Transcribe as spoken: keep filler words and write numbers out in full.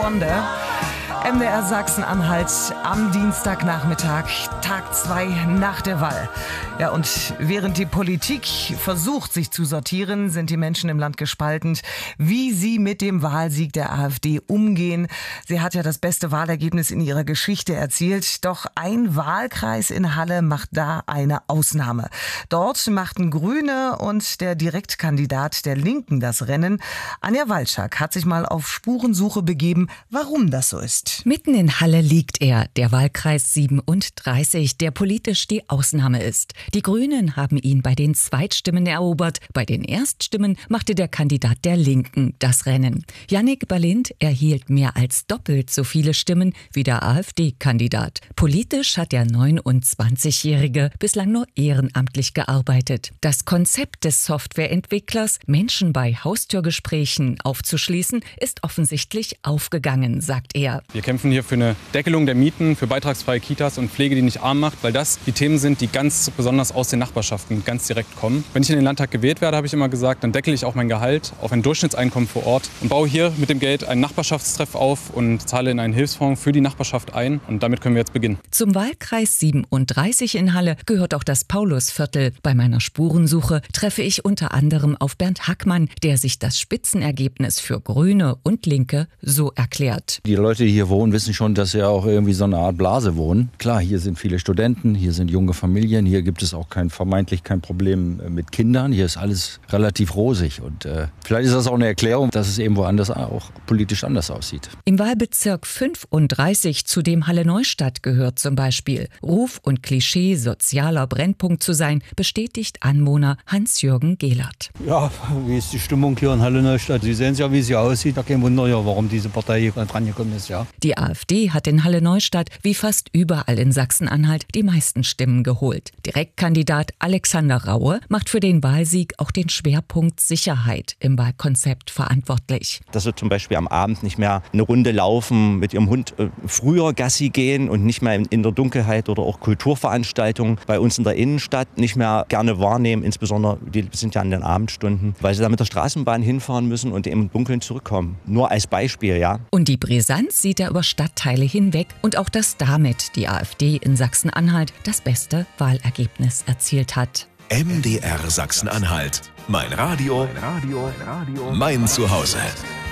Wonder. M D R Sachsen-Anhalt am Dienstagnachmittag, Tag zwei nach der Wahl. Ja, und während die Politik versucht, sich zu sortieren, sind die Menschen im Land gespalten, wie sie mit dem Wahlsieg der AfD umgehen. Sie hat ja das beste Wahlergebnis in ihrer Geschichte erzielt. Doch ein Wahlkreis in Halle macht da eine Ausnahme. Dort machten Grüne und der Direktkandidat der Linken das Rennen. Anja Walczak hat sich mal auf Spurensuche begeben, warum das so ist. Mitten in Halle liegt er, der Wahlkreis siebenunddreißig, der politisch die Ausnahme ist. Die Grünen haben ihn bei den Zweitstimmen erobert. Bei den Erststimmen machte der Kandidat der Linken das Rennen. Jannik Balint erhielt mehr als doppelt so viele Stimmen wie der AfD-Kandidat. Politisch hat der neunundzwanzigjährige bislang nur ehrenamtlich gearbeitet. Das Konzept des Softwareentwicklers, Menschen bei Haustürgesprächen aufzuschließen, ist offensichtlich aufgegangen, sagt er. Wir kämpfen hier für eine Deckelung der Mieten, für beitragsfreie Kitas und Pflege, die nicht arm macht, weil das die Themen sind, die ganz besonders aus den Nachbarschaften ganz direkt kommen. Wenn ich in den Landtag gewählt werde, habe ich immer gesagt, dann deckel ich auch mein Gehalt auf ein Durchschnittseinkommen vor Ort und baue hier mit dem Geld einen Nachbarschaftstreff auf und zahle in einen Hilfsfonds für die Nachbarschaft ein. Und damit können wir jetzt beginnen. Zum Wahlkreis siebenunddreißig in Halle gehört auch das Paulusviertel. Bei meiner Spurensuche treffe ich unter anderem auf Bernd Hackmann, der sich das Spitzenergebnis für Grüne und Linke so erklärt. Die Leute, die hier wohnen, wissen schon, dass sie auch irgendwie so eine Art Blase wohnen. Klar, hier sind viele Studenten, hier sind junge Familien, hier gibt es auch kein, vermeintlich kein Problem mit Kindern. Hier ist alles relativ rosig und äh, vielleicht ist das auch eine Erklärung, dass es eben woanders auch politisch anders aussieht. Im Wahlbezirk fünfunddreißig, zu dem Halle-Neustadt gehört zum Beispiel, Ruf und Klischee sozialer Brennpunkt zu sein, bestätigt Anwohner Hans-Jürgen Gehlert. Ja, wie ist die Stimmung hier in Halle-Neustadt? Sie sehen es ja, wie sie aussieht. Ja, kein Wunder, ja, warum diese Partei hier dran gekommen ist, ja. Die AfD hat in Halle-Neustadt wie fast überall in Sachsen-Anhalt die meisten Stimmen geholt. Direktkandidat Alexander Raue macht für den Wahlsieg auch den Schwerpunkt Sicherheit im Wahlkonzept verantwortlich. Dass wir zum Beispiel am Abend nicht mehr eine Runde laufen, mit ihrem Hund äh, früher Gassi gehen und nicht mehr in, in der Dunkelheit oder auch Kulturveranstaltungen bei uns in der Innenstadt nicht mehr gerne wahrnehmen, insbesondere die sind ja an den Abendstunden, weil sie da mit der Straßenbahn hinfahren müssen und im Dunkeln zurückkommen. Nur als Beispiel, ja. Und die Brisanz sieht er über Stadtteile hinweg und auch, dass damit die AfD in Sachsen-Anhalt das beste Wahlergebnis erzielt hat. M D R Sachsen-Anhalt. Mein Radio, mein, Radio, mein Zuhause.